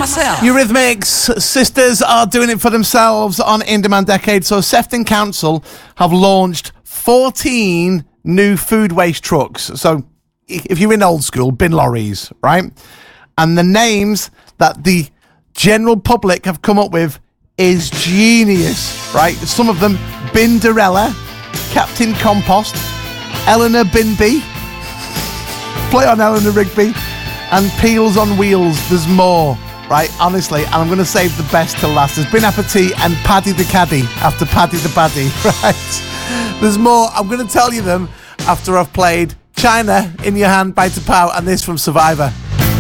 myself. Eurythmics sisters are doing it for themselves on In Demand Decade. So Sefton Council have launched 14 new food waste trucks. So if you're in old school, bin lorries, right? And the names that the general public have come up with is genius, right? Some of them, Binderella, Captain Compost, Eleanor Binby, Play on Eleanor Rigby, and Peels on Wheels. There's more, right? Honestly, and I'm going to save the best till last. There's Bin Appetit and Paddy the Caddy after Paddy the Baddie, right? There's more. I'm going to tell you them after I've played China in Your Hand by Tapao and this from Survivor.